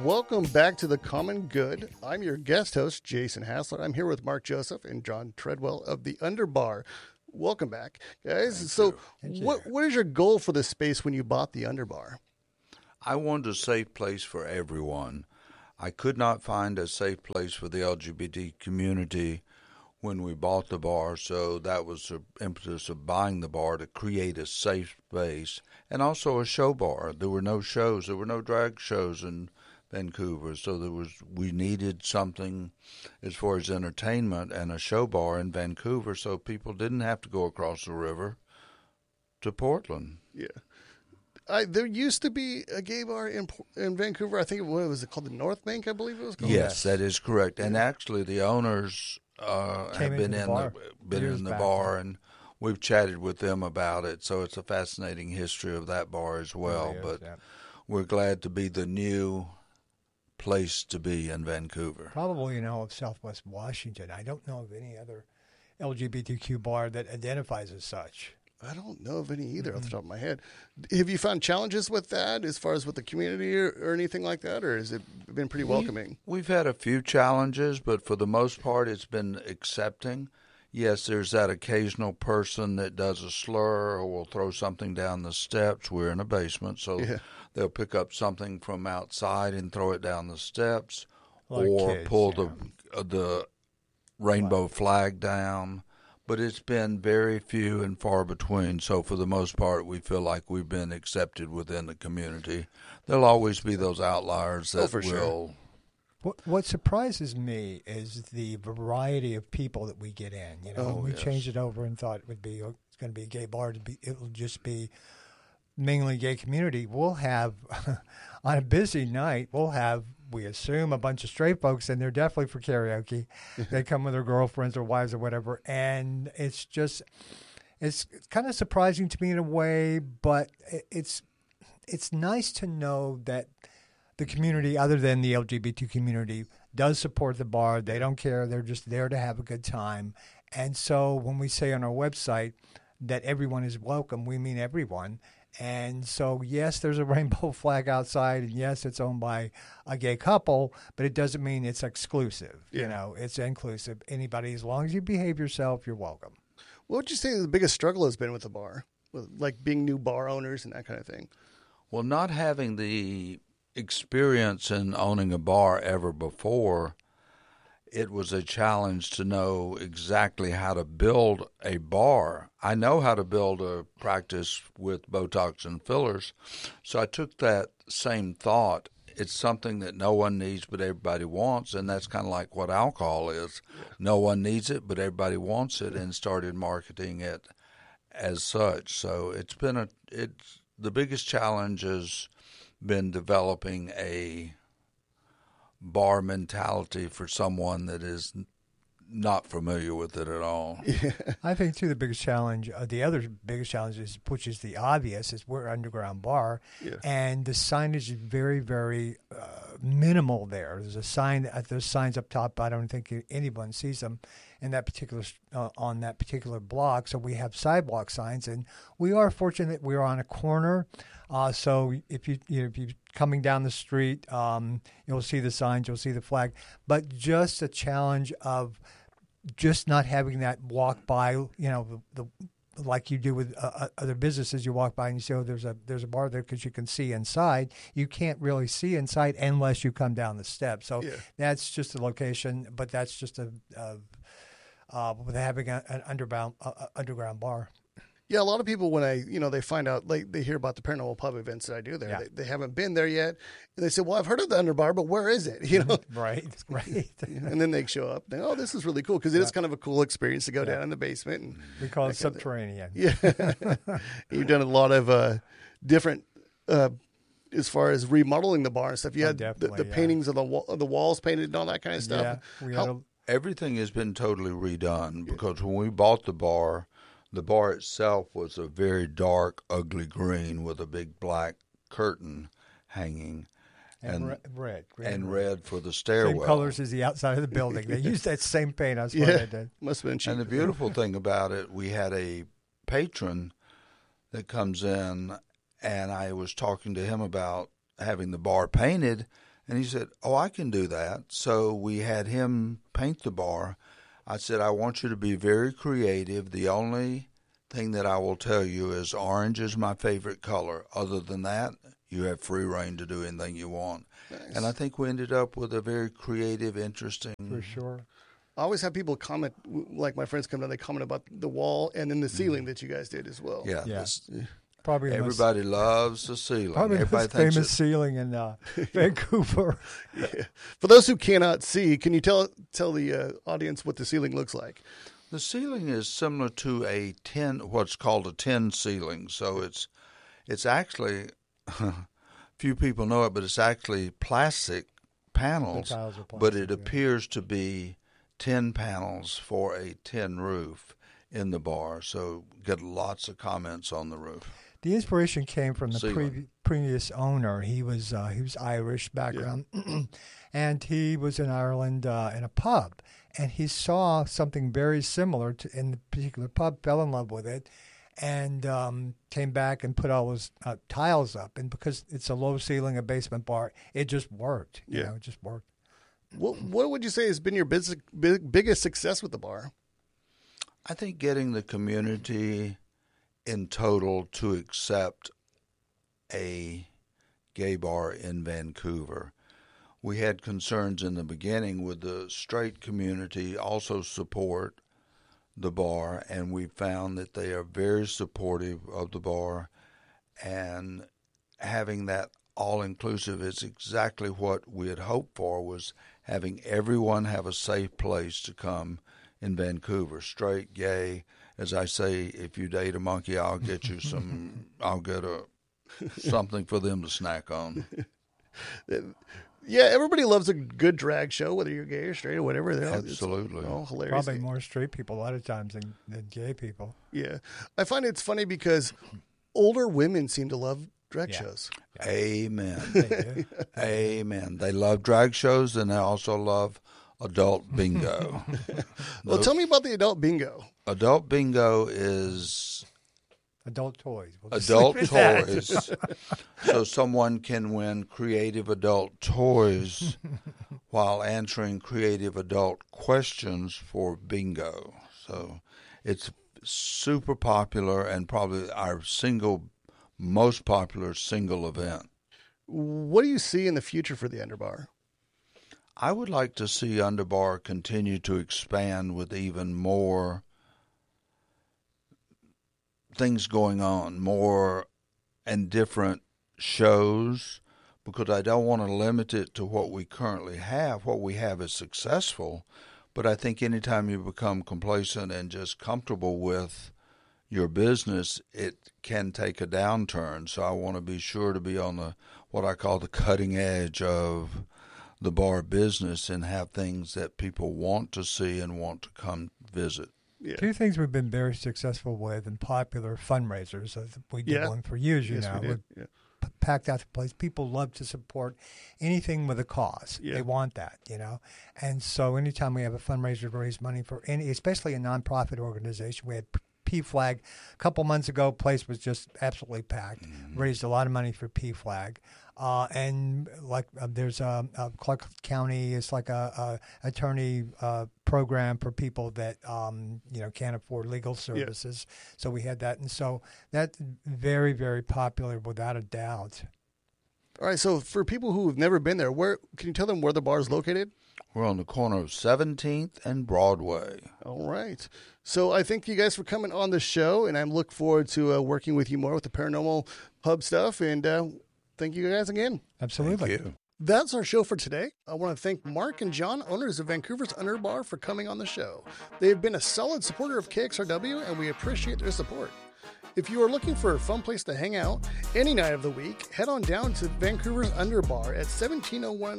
Welcome back to The Common Good. I'm your guest host, Jason Hassler. I'm here with Mark Joseph and John Treadwell of the Underbar. Welcome back, guys. What is your goal for this space when you bought the Underbar? I wanted a safe place for everyone. I could not find a safe place for the LGBT community when we bought the bar, so that was the impetus of buying the bar, to create a safe space and also a show bar. There were no shows. There were no drag shows in Vancouver, so we needed something as far as entertainment and a show bar in Vancouver, so people didn't have to go across the river to Portland. Yeah. There used to be a gay bar in Vancouver. I think what was it called? The North Bank, I believe it was called. Yes, that is correct. And actually, the owners have been in the bar, and we've chatted with them about it. So it's a fascinating history of that bar as well. We're glad to be the new place to be in Vancouver. Probably, of Southwest Washington. I don't know of any other LGBTQ bar that identifies as such. I don't know of any either off the top of my head. Have you found challenges with that as far as with the community or anything like that, or has it been pretty welcoming? We've had a few challenges, but for the most part it's been accepting. Yes, there's that occasional person that does a slur or will throw something down the steps. We're in a basement, so they'll pick up something from outside and throw it down the steps, or pull the rainbow flag down. But it's been very few and far between. So for the most part, we feel like we've been accepted within the community. There'll always be those outliers that will. Sure. What surprises me is the variety of people that we get in. When we changed it over and thought it's going to be a gay bar, it'll just be mainly gay community. We'll have, on a busy night, we assume, a bunch of straight folks, and they're definitely for karaoke. They come with their girlfriends or wives or whatever, and it's kind of surprising to me in a way, but it's nice to know that the community, other than the LGBT community, does support the bar. They don't care. They're just there to have a good time. And so when we say on our website that everyone is welcome, we mean everyone. And so, yes, there's a rainbow flag outside, and yes, it's owned by a gay couple, but it doesn't mean it's exclusive. It's inclusive. Anybody, as long as you behave yourself, you're welcome. What would you say the biggest struggle has been with the bar, like being new bar owners and that kind of thing? Well, not having the experience in owning a bar ever before, it was a challenge to know exactly how to build a bar. I know how to build a practice with Botox and fillers, so I took that same thought. It's something that no one needs but everybody wants, and that's kind of like what alcohol is. No one needs it but everybody wants it, and started marketing it as such. So the biggest challenge has been developing a bar mentality for someone that is not familiar with it at all. I think, too, the biggest challenge, the other biggest challenge is, which is the obvious, is we're an underground bar, and the signage is very, very minimal there. There's a sign, there's signs up top. I don't think anyone sees them in that particular on that particular block. So we have sidewalk signs, and we are fortunate we're on a corner. So if you coming down the street, you'll see the signs, you'll see the flag. But just a challenge of just not having that walk by, the like you do with other businesses. You walk by and you say, "Oh, there's a bar there," because you can see inside. You can't really see inside unless you come down the steps. So that's just a location, but that's just with having an underground bar. Yeah, a lot of people, when they find out, like, they hear about the Paranormal Pub events that I do there, they haven't been there yet, and they say, "Well, I've heard of the Underbar, but where is it?" Right. And then they show up. And "Oh, this is really cool," because it is kind of a cool experience to go down in the basement. And we call it subterranean. Yeah, you've done a lot of different, as far as remodeling the bar and stuff. You had the paintings of the walls painted and all that kind of stuff. Yeah, everything has been totally redone because when we bought the bar itself was a very dark, ugly green with a big black curtain hanging. And red for the stairwell. Same colors as the outside of the building. They used that same paint. I swear they did. Must have been cheap. And the beautiful thing about it, we had a patron that comes in, and I was talking to him about having the bar painted, And he said, "Oh, I can do that." So we had him paint the bar. I said, "I want you to be very creative. The only thing that I will tell you is orange is my favorite color. Other than that, you have free reign to do anything you want." Nice. And I think we ended up with a very creative, interesting. For sure. I always have people comment, like my friends come down, they comment about the wall and then the ceiling that you guys did as well. Yeah. Probably everybody loves the ceiling. Probably the most famous ceiling in Vancouver. Yeah. For those who cannot see, can you tell the audience what the ceiling looks like? The ceiling is similar to a what's called a tin ceiling. So it's actually, few people know it, but it's actually plastic panels, but it appears to be tin panels for a tin roof in the bar. So get lots of comments on the roof. The inspiration came from the previous owner. He was Irish background, and he was in Ireland in a pub, and he saw something very similar in the particular pub, fell in love with it, and came back and put all those tiles up. And because it's a low ceiling, a basement bar, it just worked. You know, it just worked. What would you say has been your biggest success with the bar? I think getting the community in total to accept a gay bar in Vancouver. We had concerns in the beginning with the straight community also support the bar, and we found that they are very supportive of the bar, and having that all-inclusive is exactly what we had hoped for, was having everyone have a safe place to come in Vancouver, straight, gay. As I say, if you date a monkey, I'll get you some. I'll get something for them to snack on. Yeah, everybody loves a good drag show, whether you're gay or straight or whatever. Absolutely, it's all hilarious. Probably more straight people a lot of times than gay people. Yeah, I find it's funny because older women seem to love drag shows. Yeah. Amen. Amen. They love drag shows, and they also love adult bingo. Well, tell me about the adult bingo. Adult bingo is adult toys. Adult toys. So someone can win creative adult toys while answering creative adult questions for bingo. So it's super popular and probably our most popular single event. What do you see in the future for the Underbar? I would like to see Underbar continue to expand with even more things going on, more and different shows, because I don't want to limit it to what we currently have. What we have is successful, but I think anytime you become complacent and just comfortable with your business, it can take a downturn. So I want to be sure to be on what I call the cutting edge of the bar business and have things that people want to see and want to come visit. Yeah. Two things we've been very successful with and popular fundraisers. We did one for years, you know. We packed out the place. People love to support anything with a cause. Yeah. They want that, you know. And so anytime we have a fundraiser to raise money for especially a nonprofit organization, we had PFLAG a couple months ago. Place was just absolutely packed. Raised a lot of money for PFLAG. And like there's Clark County is like a attorney program for people that can't afford legal services. Yeah. So we had that, and so that's very, very popular without a doubt. All right. So for people who have never been there, where can you tell them where the bar is located? We're on the corner of 17th and Broadway. All right. So I thank you guys for coming on the show, and I look forward to working with you more with the paranormal pub stuff. And thank you guys again. Absolutely. Thank you. That's our show for today. I want to thank Mark and John, owners of Vancouver's Underbar, for coming on the show. They have been a solid supporter of KXRW, and we appreciate their support. If you are looking for a fun place to hang out any night of the week, head on down to Vancouver's Underbar at 1701